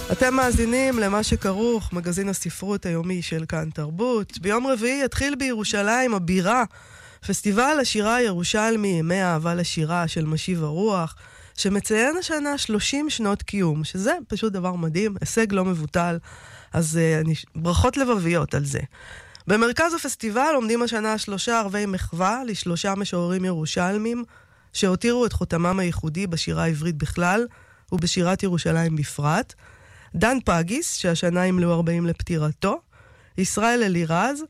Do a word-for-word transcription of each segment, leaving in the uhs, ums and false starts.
אתם מאזינים למה שכרוך, מגזין הספרות היומי של כאן תרבות. ביום רביעי יתחיל בירושלים הבירה, פסטיבל השירה הירושלמי, ימי האהבה לשירה של משיב הרוח, שמציין השנה שלושים שנות קיום, שזה פשוט דבר מדהים, הישג לא מבוטל, אז uh, אני, ברכות לבביות על זה. במרכז הפסטיבל עומדים השנה שלושה ערבי מחווה לשלושה משוררים ירושלמים, שהותירו את חותמם הייחודי בשירה העברית בכלל, ובשירת ירושלים בפרט. דן פגיס, שהשנה ימלאו ארבעים לפטירתו, ישראל אלירז,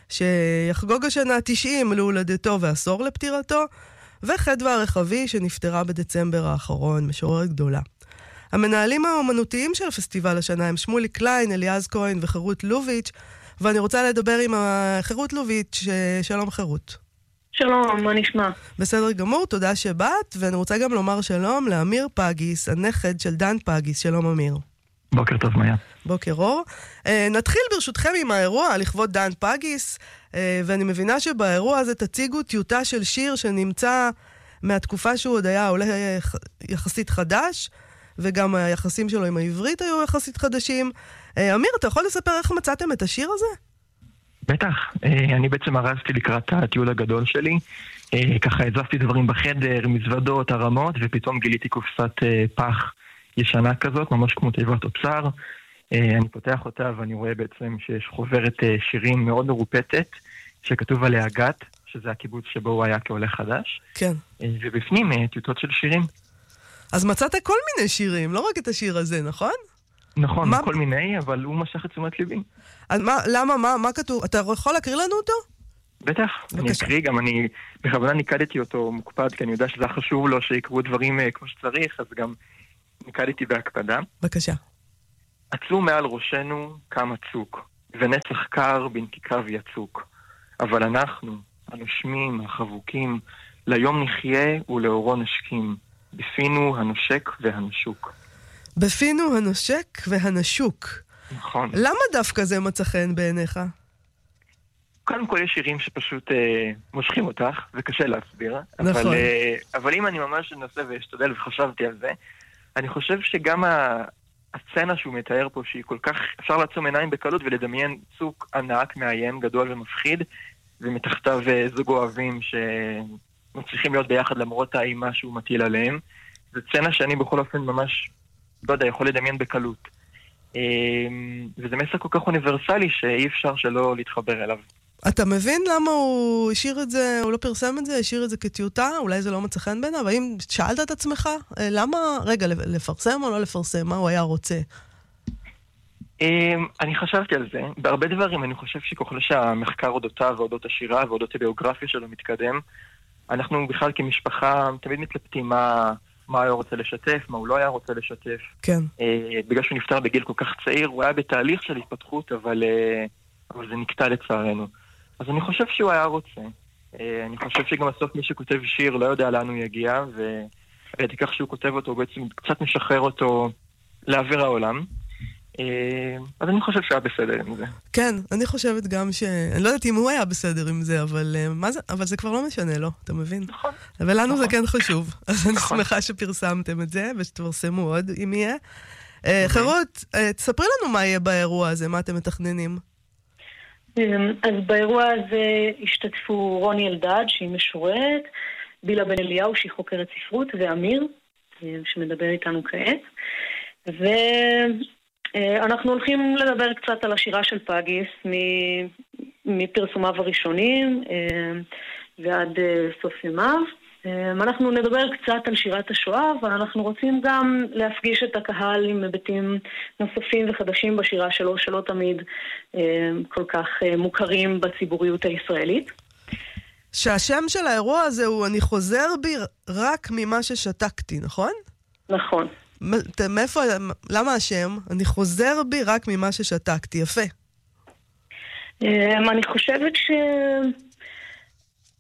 שיחגוג השנה תשעים להולדתו ועשור לפטירתו, וחדווה הרחבי, שנפטרה בדצמבר האחרון, משוררת גדולה. המנהלים האומנותיים של הפסטיבל השנה הם שמולי קליין, אליעז כהן וחירות לוביץ', ואני רוצה לדבר עם חירות לוביץ'. שלום חירות. שלום, מה נשמע? בסדר גמור, תודה שבאת, ואני רוצה גם לומר שלום לאמיר פגיס, הנכד של דן פגיס. שלום אמיר. בוקר טוב מאיה. בוקר אור. Uh, נתחיל ברשותכם עם האירוע לכבוד דן פגיס, uh, ואני מבינה שבאירוע הזה תציגו טיוטה של שיר שנמצא מהתקופה שהוא עוד היה עולה יחסית חדש, וגם היחסים שלו עם העברית היו יחסית חדשים. Uh, אמיר, אתה יכול לספר איך מצאתם את השיר הזה? בטח, אני בעצם הרזתי לקראת הטיול הגדול שלי, ככה הזפתי דברים בחדר, מזוודות, הרמות, ופתאום גיליתי קופסת פח ישנה כזאת, ממש כמו תיבת אוצר. אני פותח אותה ואני רואה בעצם שיש חוברת שירים מאוד מרופטת, שכתוב עליה גת, שזה הקיבוץ שבו הוא היה כעולה חדש. כן. ובפנים טיוטות של שירים. אז מצאת כל מיני שירים, לא רק את השיר הזה, נכון? נכון, מה... כל מיני, אבל הוא משך את תשומת ליבי. אז מה, למה, מה, מה כתוב? אתה יכול להקריא לנו אותו? בטח, בבקשה. אני אקריא, גם אני בכוונה ניקדתי אותו מוקפד, כי אני יודע שזה חשוב לו שיקראו דברים uh, כמו שצריך, אז גם ניקדתי בהקפדה. בבקשה. עצום מעל ראשנו קם הצוק, ונצח קר בנקיקיו יצוק. אבל אנחנו, הנושמים, החבוקים, ליום נחיה ולאורו נשקים, בפינו הנושק והנשוק. בפינו הנושק והנשוק. נכון. למה דווקא זה מצא חן בעיניך? קודם כל יש שירים שפשוט אה, מושכים אותך, וקשה להסביר. נכון. אבל, אה, אבל אם אני ממש אנסה ואשתדל וחשבתי על זה, אני חושב שגם הסצנה שהוא מתאר פה, שהיא כל כך, אפשר לעצום עיניים בקלות ולדמיין צוק ענק, מאיים, גדול ומפחיד, ומתחתיו זוג אוהבים שמצליחים להיות ביחד למרות האימה שהוא מטיל עליהם. זו סצנה שאני בכל אופן ממש, לא יודע, יכול לדמיין בקלות. וזה מסר כל כך אוניברסלי שאי אפשר שלא להתחבר אליו. אתה מבין למה הוא השאיר את זה, הוא לא פרסם את זה, השאיר את זה כטיוטה? אולי זה לא מצא חן בעיניו? האם שאלת את עצמך? למה, רגע, לפרסם או לא לפרסם? מה הוא היה רוצה? אני חשבתי על זה. בהרבה דברים אני חושב שככל שהמחקר אודותיו ואודות השירה ואודות הביוגרפיה שלו מתקדם, אנחנו בכלל כמשפחה תמיד מתלבטים מה... מה הוא רוצה לשתף, מה הוא לא היה רוצה לשתף. כן. אה, בגלל שהוא נפטר בגיל כל כך צעיר, הוא היה בתהליך של התפתחות, אבל, אה, אבל זה נקטע לצערנו. אז אני חושב שהוא היה רוצה. אה, אני חושב שגם בסוף מי שכותב שיר לא יודע לאן הוא יגיע, וראיתי כך שהוא כותב אותו, בעצם קצת משחרר אותו לאוויר העולם. אז אני חושב שהיה בסדר עם זה. כן, אני חושבת גם ש... אני לא יודעת אם הוא היה בסדר עם זה, אבל מה זה? אבל זה כבר לא משנה, לא? אתה מבין? נכון. אבל לנו זה כן חשוב. אז אני שמחה שפרסמתם את זה, ושתפרסמו עוד, אם יהיה. חירות, תספרי לנו מה יהיה באירוע הזה, מה אתם מתכננים? אז באירוע הזה השתתפו רוני אלדד, שהיא משוררת, בילה בן אליהו, שהיא חוקרת ספרות, ואמיר, שמדבר איתנו כעת. ו... אנחנו הולכים לדבר קצת על השירה של פגיס מפרסומיו הראשונים ועד סוף ימיו. אנחנו נדבר קצת על שירת השואה, אבל אנחנו רוצים גם להפגיש את הקהל עם היבטים נוספים וחדשים בשירה שלו, שלא תמיד כל כך מוכרים בציבוריות הישראלית. שהשם של האירוע הזה הוא אני חוזר בי רק ממה ששתקתי, נכון? נכון. מאיפה, למה השם? אני חוזר בי רק ממה ששתקתי. יפה. אני חושבת ש...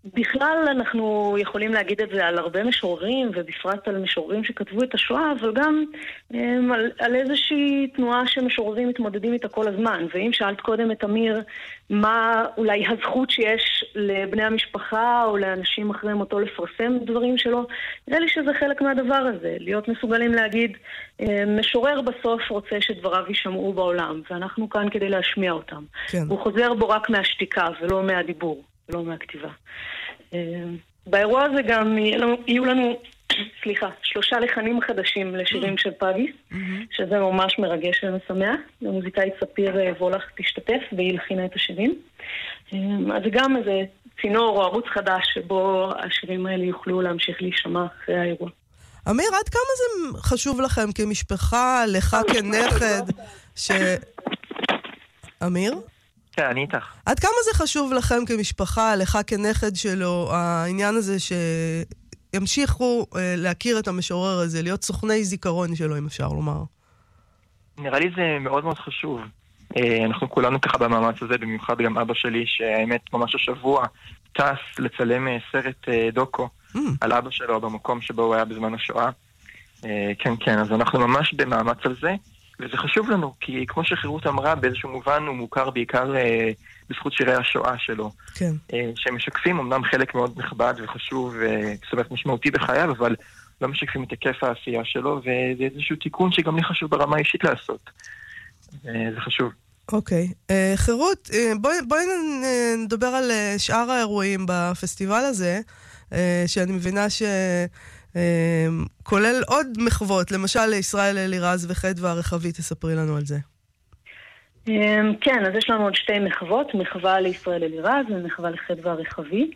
בכלל אנחנו יכולים להגיד את זה על הרבה משוררים, ובפרט על משוררים שכתבו את השואה, אבל גם um, על, על איזושהי תנועה שמשוררים מתמודדים איתה כל הזמן. ואם שאלת קודם את אמיר, מה אולי הזכות שיש לבני המשפחה או לאנשים אחרי מותו לפרסם דברים שלו, נראה לי שזה חלק מהדבר הזה, להיות מסוגלים להגיד, um, משורר בסוף רוצה שדבריו יישמעו בעולם, ואנחנו כאן כדי להשמיע אותם. כן. הוא חוזר בו רק מהשתיקה ולא מהדיבור. לא מהכתיבה. באירוע הזה גם יהיו לנו, סליחה, שלושה לחנים חדשים לשירים של פגיס, שזה ממש מרגש ומשמח. המוזיקאית ספיר וולך תשתתף והיא לכינה את השירים. אז זה גם איזה צינור או ערוץ חדש שבו השירים האלה יוכלו להמשיך להישמע אחרי האירוע. אמיר, עד כמה זה חשוב לכם כמשפחה, לך כנכד, ש... אמיר? כן, אני איתך. עד כמה זה חשוב לכם כמשפחה, לך כנכד שלו, העניין הזה שימשיכו להכיר את המשורר הזה, להיות סוכני זיכרון שלו, אם אפשר לומר? נראה לי זה מאוד מאוד חשוב. אנחנו כולנו ככה במאמץ הזה, במיוחד גם אבא שלי, שהאמת ממש השבוע טס לצלם סרט דוקו mm. על אבא שלו במקום שבו הוא היה בזמן השואה. כן, כן, אז אנחנו ממש במאמץ על זה. וזה חשוב לנו, כי כמו שחירות אמרה, באיזשהו מובן הוא מוכר בעיקר אה, בזכות שירי השואה שלו. כן. אה, שמשקפים אמנם חלק מאוד נכבד וחשוב, אה, זאת אומרת משמעותי בחייו, אבל לא משקפים את היקף העשייה שלו, וזה איזשהו תיקון שגם לי חשוב ברמה האישית לעשות. אה, זה חשוב. אוקיי. אה, חירות, אה, בואי, בואי נדבר על אה, שאר האירועים בפסטיבל הזה, אה, שאני מבינה ש... כולל עוד מחוות, למשל לישראל אלירז וחדווה הרחבי, תספרי לנו על זה. כן, אז יש לנו עוד שתי מחוות, מחווה לישראל אלירז ומחווה לחדווה הרחבי.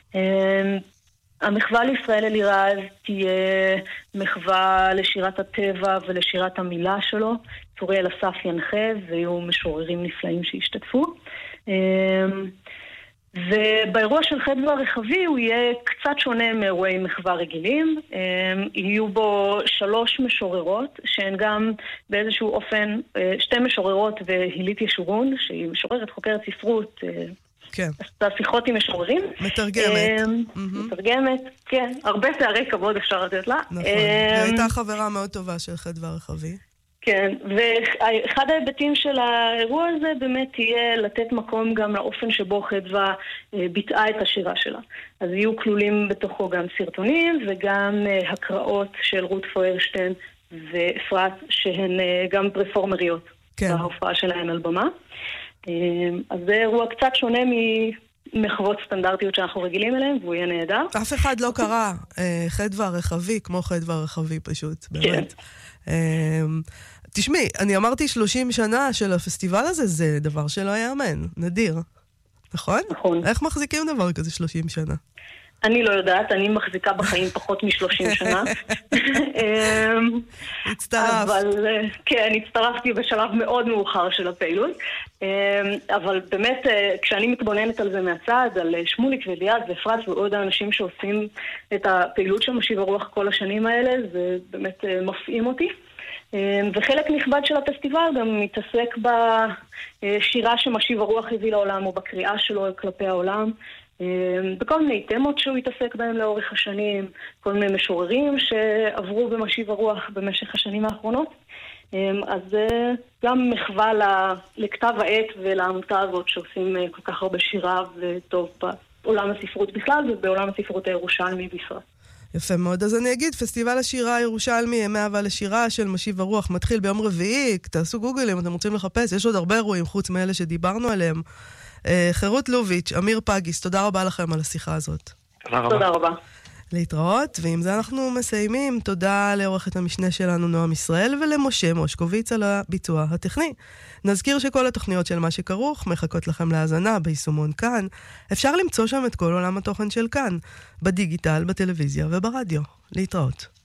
המחווה לישראל אלירז תהיה מחווה לשירת הטבע ולשירת המילה שלו. צוריאל אסף ינחה ויהיו משוררים נפלאים שהשתתפו. ובאירוע של חדווה הרחבי הוא יהיה קצת שונה מאירועי מחווה רגילים. יהיו בו שלוש משוררות, שהן גם באיזשהו אופן שתי משוררות והילית ישורון, שהיא משוררת חוקרת ספרות, כן. עשתה שיחות עם משוררים. מתרגמת. מתרגמת, כן. הרבה תארי כבוד אפשר לתת לה. נכון, והייתה חברה מאוד טובה של חדווה הרחבי. כן, ואחד ההיבטים של האירוע הזה באמת תהיה לתת מקום גם לאופן שבו חדווה ביטאה את השירה שלה. אז יהיו כלולים בתוכו גם סרטונים וגם הקראות של רות פוירשטיין ואפרת, שהן גם פרפורמריות כן. בהופעה שלהן על במה. אז זה אירוע קצת שונה ממחוות סטנדרטיות שאנחנו רגילים אליהן, והוא יהיה נהדר. אף אחד לא קרא חדווה הרחבי כמו חדווה הרחבי פשוט, באמת. כן. תשמעי, אני אמרתי שלושים שנה של הפסטיבל הזה, זה דבר שלא יאמן, נדיר. נכון? נכון. איך מחזיקים דבר כזה שלושים שנה? אני לא יודעת, אני מחזיקה בחיים פחות מ-שלושים שנה. הצטרף. אבל כן, הצטרפתי בשלב מאוד מאוחר של הפעילות. אבל באמת, כשאני מתבוננת על זה מהצד, על שמוליק וליעד ואפרת ועוד האנשים שעושים את הפעילות של משיב הרוח כל השנים האלה, זה באמת מפעים אותי. וחלק נכבד של הפסטיבל גם מתעסק בשירה שמשיב הרוח הביא לעולם, או בקריאה שלו כלפי העולם, בכל מיני תמות שהוא התעסק בהם לאורך השנים, כל מיני משוררים שעברו במשיב הרוח במשך השנים האחרונות. אז גם מחווה לכתב העת ולעמותה הזאת שעושים כל כך הרבה שירה וטוב בעולם הספרות בכלל ובעולם הספרות הירושלמי בפרט. יפה מאוד. אז אני אגיד, פסטיבל השירה הירושלמי, ימי אהבה לשירה של משיב הרוח, מתחיל ביום רביעי, תעשו גוגל אם אתם רוצים לחפש, יש עוד הרבה אירועים חוץ מאלה שדיברנו עליהם. חירות לוביץ', אמיר פגיס, תודה רבה לכם על השיחה הזאת. תודה רבה. תודה רבה. להתראות, ועם זה אנחנו מסיימים. תודה לעורכת המשנה שלנו נועם ישראל ולמשה מושקוביץ על הביצוע הטכני. נזכיר שכל התוכניות של מה שכרוך מחכות לכם להאזנה ביישומון כאן. אפשר למצוא שם את כל עולם התוכן של כאן, בדיגיטל, בטלוויזיה וברדיו. להתראות.